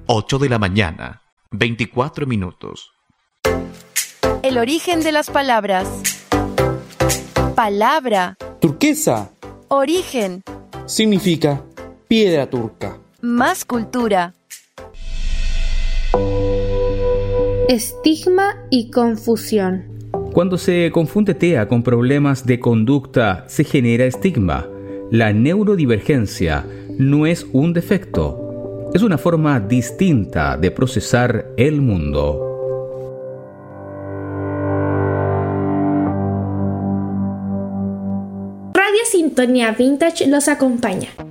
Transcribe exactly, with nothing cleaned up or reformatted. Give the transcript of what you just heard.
ocho de la mañana, veinticuatro minutos. El origen de las palabras. Palabra. Turquesa. Origen. Significa piedra turca. Más cultura. Estigma y confusión. Cuando se confunde T E A con problemas de conducta, se genera estigma. La neurodivergencia no es un defecto, es una forma distinta de procesar el mundo. Radio Sintonía Vintage los acompaña.